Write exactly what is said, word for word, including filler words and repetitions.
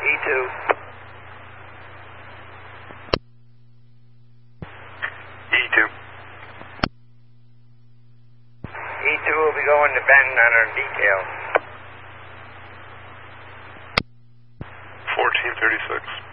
E two. E two. E two will be going to Bend on our detail. fourteen thirty-six.